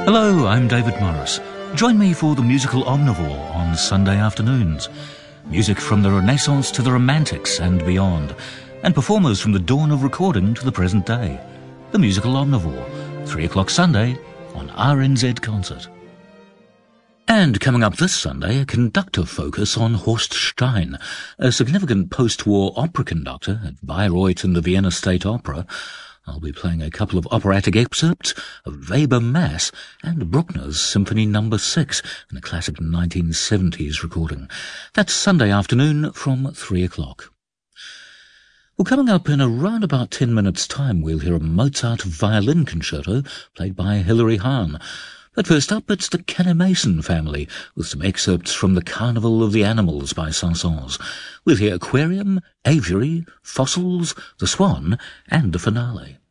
Hello, I'm David Morris. Join me for the musical Omnivore on Sunday afternoons. Music from the Renaissance to the Romantics and beyond, and performers from the dawn of recording to the present day. The musical Omnivore, 3 o'clock Sunday on RNZ Concert. And coming up this Sunday, a conductor focus on Horst Stein, a significant post-war opera conductor at Bayreuth and the Vienna State Opera. I'll be playing a couple of operatic excerpts, of Weber Mass and Bruckner's Symphony No. 6, in a classic 1970s recording. That's Sunday afternoon from 3 o'clock. Well, coming up in around about 10 minutes' time, we'll hear a Mozart violin concerto played by Hilary Hahn. But first up, it's the Kenner-Mason family, with some excerpts from The Carnival of the Animals by Saint-Saëns. We'll hear Aquarium, Aviary, Fossils, The Swan, and the finale.